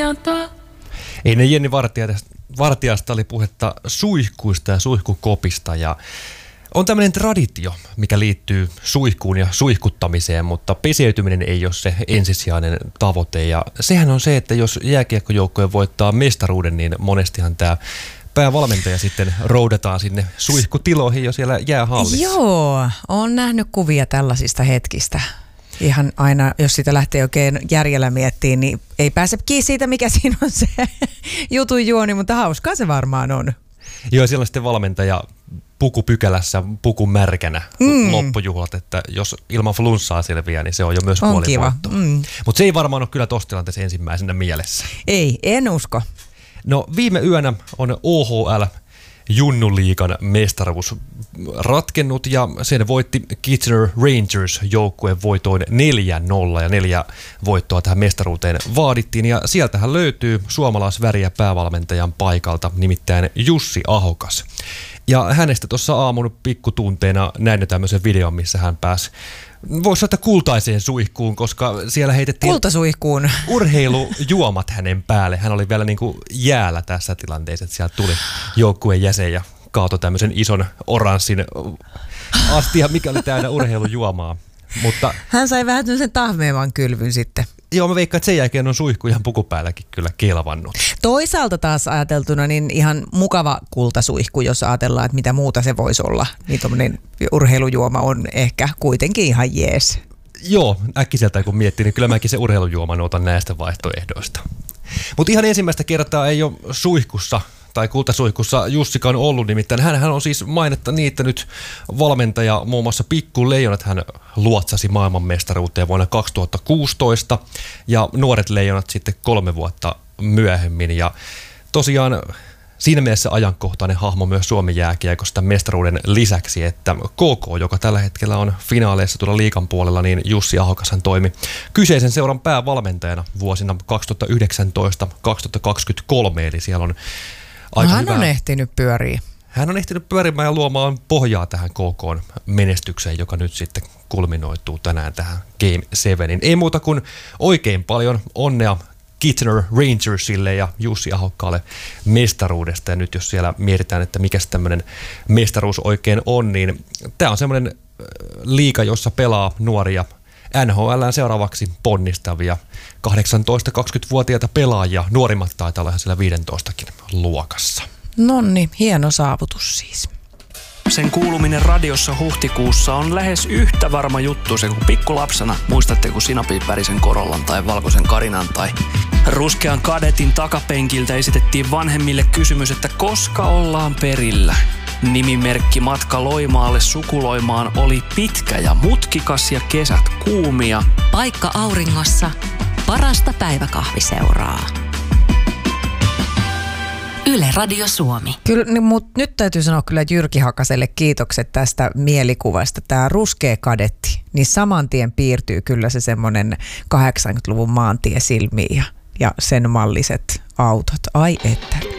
Ennen Jenni Vartijasta oli puhetta suihkuista ja suihkukopista ja on tämmöinen traditio, mikä liittyy suihkuun ja suihkuttamiseen, mutta peseytyminen ei ole se ensisijainen tavoite. Ja sehän on se, että jos jääkiekkojoukkue voittaa mestaruuden, niin monestihan tämä päävalmentaja sitten roudataan sinne suihkutiloihin jo siellä jäähallissa. Joo, olen nähnyt kuvia tällaisista hetkistä. Ihan aina, jos sitä lähtee oikein järjellä miettimään, niin ei pääse kiinni siitä, mikä siinä on se jutun juoni, mutta hauskaa se varmaan on. Joo, siellä on sitten valmentaja puku pykälässä, puku märkänä loppujuhlat, että jos ilman flunssaa selviää, niin se on jo myös puolivoitto. Mutta se ei varmaan ole kyllä tuossa tilanteessa ensimmäisenä mielessä. Ei, en usko. No viime yönä on OHL Junnuliigan mestaruus ratkennut ja sen voitti Kitchener Rangers joukkueen voitoin 4-0 ja 4 voittoa tähän mestaruuteen vaadittiin ja sieltähän löytyy suomalaisväriä päävalmentajan paikalta, nimittäin Jussi Ahokas. Ja hänestä tuossa aamun pikkutunteina näin tämmöisen videon, missä hän pääsi, voisi sanoa, kultaiseen suihkuun, koska siellä heitettiin kultasuihkuun urheilujuomat hänen päälle. Hän oli vielä niin kuin jäällä tässä tilanteessa, että sieltä tuli joukkueen jäsen ja kaatoi tämmöisen ison oranssin astia, mikä oli täynnä urheilujuomaa. Mutta hän sai vähän sen tahmeevan kylvyn sitten. Joo, mä veikkaan, että sen jälkeen on suihku ihan pukupäälläkin kyllä kelvannut. Toisaalta taas ajateltuna niin ihan mukava kultasuihku, jos ajatellaan, että mitä muuta se voisi olla. Niin tommoinen urheilujuoma on ehkä kuitenkin ihan jees. Joo, äkkiseltä kun miettii, niin kyllä mäkin se urheilujuoman otan näistä vaihtoehdoista. Mutta ihan ensimmäistä kertaa ei ole suihkussa tai kultasuihkussa Jussikaan ollut, nimittäin hän on siis mainetta niittänyt valmentaja, muun muassa Pikku Leijonat hän luotsasi maailmanmestaruuteen vuonna 2016 ja Nuoret Leijonat sitten 3 vuotta myöhemmin ja tosiaan siinä mielessä ajankohtainen hahmo myös Suomen jääkiekosta mestaruuden lisäksi, että KK, joka tällä hetkellä on finaaleissa tuolla liigan puolella, niin Jussi Ahokashan toimi kyseisen seuran päävalmentajana vuosina 2019-2023, eli siellä on hän on ehtinyt pyöriä. Hän on ehtinyt pyörimään ja luomaan pohjaa tähän KK:n menestykseen, joka nyt sitten kulminoituu tänään tähän Game 7. Ei muuta kuin oikein paljon onnea Kitchener Rangersille ja Jussi Ahokkaalle mestaruudesta. Ja nyt jos siellä mietitään, että mikä tämmöinen mestaruus oikein on, niin tämä on semmoinen liiga, jossa pelaa nuoria NHL:ään seuraavaksi ponnistavia 18-20-vuotiaita pelaajia. Nuorimmat taitaa olla siellä 15kin luokassa. Nonni, hieno saavutus siis. Sen kuuluminen radiossa huhtikuussa on lähes yhtä varma juttu se kuin pikkulapsena. Muistatte, kun sinapin värisen Corollan tai valkoisen Karinan tai ruskean Kadetin takapenkiltä esitettiin vanhemmille kysymys, että koska ollaan perillä. Nimimerkki matka Loimaalle sukuloimaan oli pitkä ja mutkikas ja kesät kuumia. Paikka auringossa, parasta päiväkahviseuraa. Yle Radio Suomi. Kyllä, mutta nyt täytyy sanoa kyllä Jyrki Hakaselle kiitokset tästä mielikuvasta. Tämä ruskea Kadetti, niin saman tien piirtyy kyllä se semmoinen 80-luvun maantie silmiin ja sen malliset autot. Ai että.